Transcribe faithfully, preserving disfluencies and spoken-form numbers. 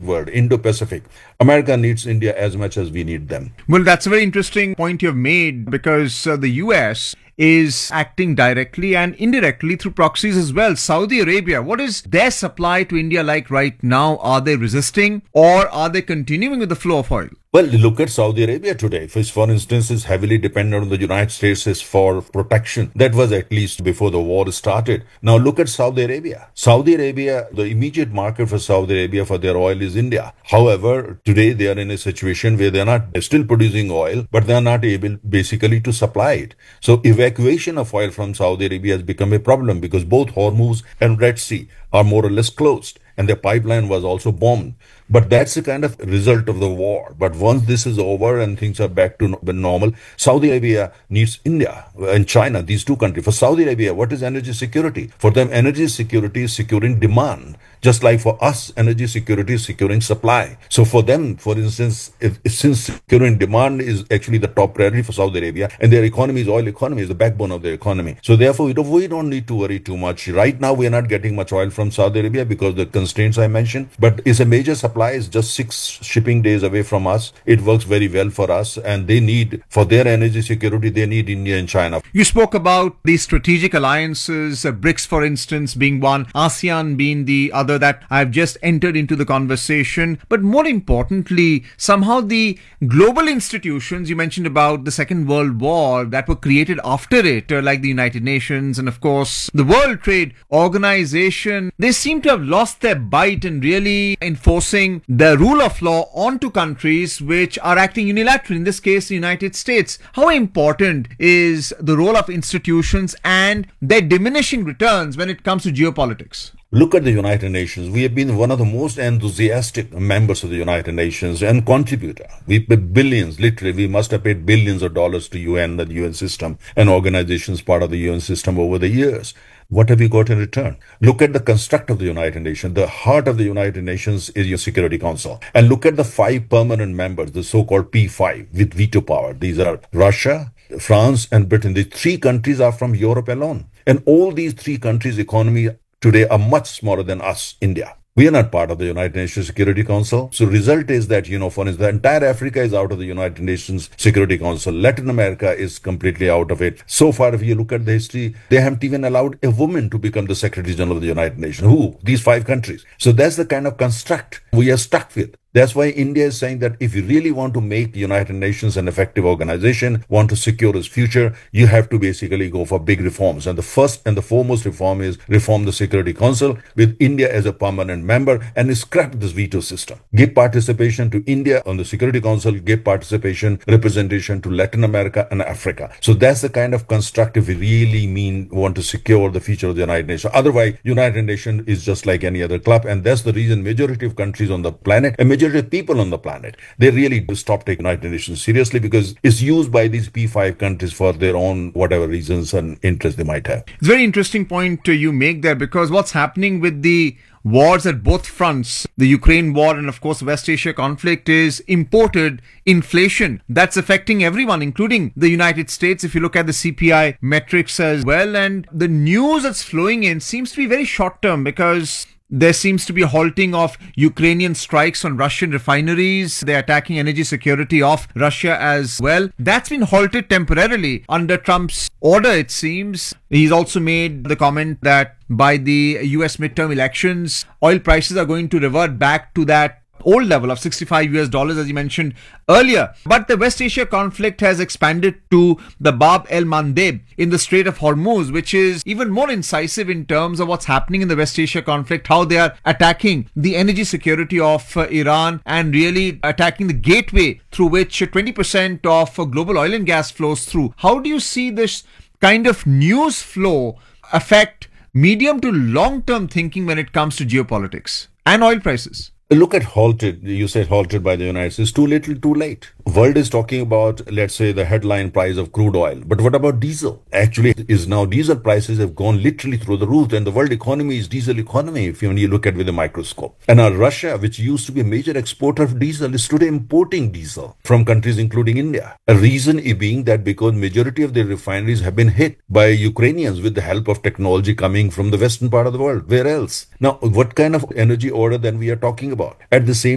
world, Indo-Pacific. America needs India as much as we need them. Well, that's a very interesting point you've made because uh, the U S is acting directly and indirectly through proxies as well. Saudi Arabia, what is their supply to India like right now? Are they resisting or are they continuing with the flow of oil? Well, look at Saudi Arabia today, which for instance is heavily dependent on the United States for protection. That was at least before the war started. Now look at Saudi Arabia. Saudi Arabia, the immediate market for Saudi Arabia for their oil is India. However, today they are in a situation where they are not they're still producing oil, but they are not able basically to supply it. So evacuation of oil from Saudi Arabia has become a problem because both Hormuz and Red Sea are more or less closed. And their pipeline was also bombed. But that's the kind of result of the war. But once this is over and things are back to normal, Saudi Arabia needs India and China, these two countries. For Saudi Arabia, what is energy security? For them, energy security is securing demand. Just like for us, energy security is securing supply. So for them, for instance, if, since securing demand is actually the top priority for Saudi Arabia, and their economy is oil economy, is the backbone of their economy. So therefore, we don't, we don't need to worry too much. Right now, we are not getting much oil from Saudi Arabia because the constraints I mentioned. But it's a major supply, is just six shipping days away from us. It works very well for us, and they need, for their energy security, they need India and China. You spoke about these strategic alliances, uh, BRICS, for instance, being one, ASEAN being the other that I've just entered into the conversation. But more importantly, somehow the global institutions, you mentioned about the Second World War that were created after it, uh, like the United Nations and of course the World Trade Organization, they seem to have lost their bite in really enforcing the rule of law onto countries which are acting unilaterally, in this case the United States. How important is the role of institutions and their diminishing returns when it comes to geopolitics? Look at the United Nations. We have been one of the most enthusiastic members of the United Nations and contributor. We paid billions, literally, we must have paid billions of dollars to U N, the U N system, and organizations part of the U N system over the years. What have we got in return? Look at the construct of the United Nations. The heart of the United Nations is your Security Council. And look at the five permanent members, the so-called P five, with veto power. These are Russia, France, and Britain. The three countries are from Europe alone. And all these three countries' economy today are much smaller than us, India. We are not part of the United Nations Security Council. So result is that, you know, for instance, the entire Africa is out of the United Nations Security Council. Latin America is completely out of it. So far, if you look at the history, they haven't even allowed a woman to become the Secretary General of the United Nations. Who? These five countries. So that's the kind of construct we are stuck with. That's why India is saying that if you really want to make the United Nations an effective organization, want to secure its future, you have to basically go for big reforms. And the first and the foremost reform is reform the Security Council with India as a permanent member and scrap this veto system. Give participation to India on the Security Council, give participation, representation to Latin America and Africa. So that's the kind of construct if we really mean want to secure the future of the United Nations. Otherwise, United Nations is just like any other club. And that's the reason majority of countries on the planet, and majority of people on the planet, they really do stop taking United Nations seriously because it's used by these P five countries for their own whatever reasons and interests they might have. It's a very interesting point uh, you make there, because what's happening with the wars at both fronts, the Ukraine war and of course the West Asia conflict, is imported inflation that's affecting everyone, including the United States. If you look at the C P I metrics as well, and the news that's flowing in seems to be very short term because there seems to be a halting of Ukrainian strikes on Russian refineries. They're attacking energy security of Russia as well. That's been halted temporarily under Trump's order, it seems. He's also made the comment that by the U S midterm elections, oil prices are going to revert back to that old level of sixty-five U S dollars, as you mentioned earlier. But the West Asia conflict has expanded to the Bab el Mandeb in the Strait of Hormuz, which is even more incisive in terms of what's happening in the West Asia conflict, how they are attacking the energy security of uh, Iran and really attacking the gateway through which twenty percent of uh, global oil and gas flows through. How do you see this kind of news flow affect medium to long-term thinking when it comes to geopolitics and oil prices? Look at halted, you said halted by the United States, too little, too late. World is talking about, let's say, the headline price of crude oil. But what about diesel? Actually, is now diesel prices have gone literally through the roof, and the world economy is diesel economy, if you, when you look at it with a microscope. And now Russia, which used to be a major exporter of diesel, is today importing diesel from countries including India. A reason being that because majority of their refineries have been hit by Ukrainians with the help of technology coming from the western part of the world. Where else? Now, what kind of energy order then we are talking about? At the same